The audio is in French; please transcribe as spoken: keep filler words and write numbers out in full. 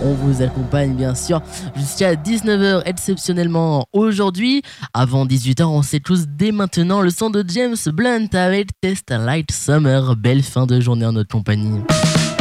On vous accompagne bien sûr jusqu'à dix-neuf heures exceptionnellement aujourd'hui. Avant dix-huit heures, on sait tous dès maintenant le son de James Blunt avec Test Light Summer. Belle fin de journée en notre compagnie.